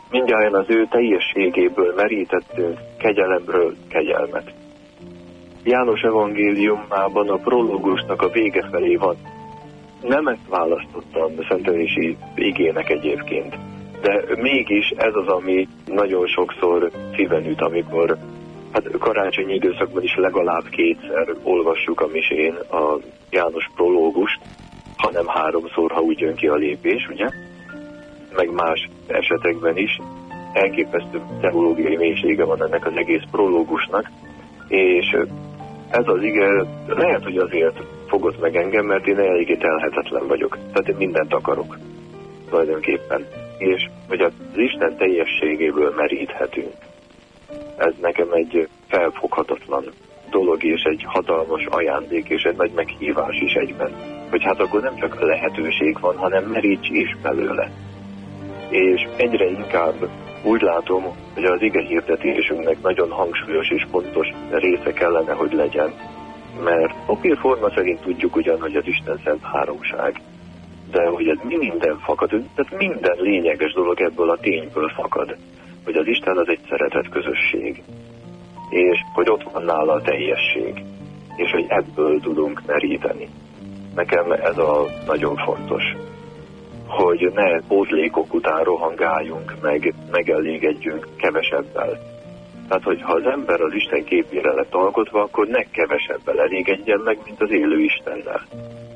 mindjárt az ő teljességéből merítettünk kegyelemről kegyelmet. János evangéliumában a prológusnak a vége felé van. Nem ezt választottam a szentelési igének egyébként, de mégis ez az, ami nagyon sokszor szíven üt, amikor karácsonyi időszakban is legalább 2-szer olvassuk a misén a János prológust, hanem 3-szor, ha úgy jön ki a lépés, ugye? Meg más esetekben is. Elképesztő teológiai mélysége van ennek az egész prológusnak, és ez az ige lehet, hogy azért fogott meg engem, mert én eléggé telhetetlen vagyok. Tehát én mindent akarok tulajdonképpen. És hogy az Isten teljességéből meríthetünk. Ez nekem egy felfoghatatlan dolog, és egy hatalmas ajándék, és egy nagy meghívás is egyben. Hogy hát akkor nem csak lehetőség van, hanem meríts is belőle. És egyre inkább úgy látom, hogy az ige hirdetésünknek nagyon hangsúlyos és pontos része kellene, hogy legyen. Mert papírforma szerint tudjuk ugyan, hogy az Isten szent háromság. De hogy ez minden fakad, tehát minden lényeges dolog ebből a tényből fakad. Hogy az Isten az egy szeretett közösség. És hogy ott van nála a teljesség. És hogy ebből tudunk meríteni. Nekem ez a nagyon fontos. Hogy ne pótlékok után rohangáljunk, meg megelégedjünk kevesebbel. Tehát, hogy ha az ember az Isten képére lett alkotva, akkor ne kevesebbel elégedjen meg, mint az élő Istennel.